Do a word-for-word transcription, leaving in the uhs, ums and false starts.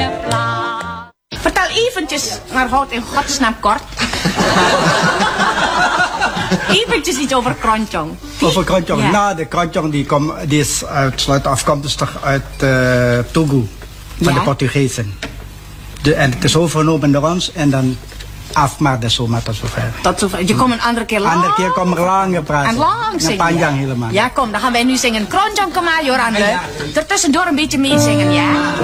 Vertel eventjes, maar houd in godsnaam kort. Eventjes iets over Kronjong. Over Kronjong. Ja. Nou, de Kronjong die, kom, die is uitsluitend afkomstig uit uh, Togo. Van Ja. de Portugezen. De, en het is overgenomen door ons en dan af maar de zomaar tot zover. Tot zover. Je komt een andere keer lang. Andere keer komen we langer praten. En lang zingen. Panjang helemaal. Ja, kom, dan gaan wij nu zingen. Kronjong Kamayor aan de. Er tussendoor een beetje meezingen, ja?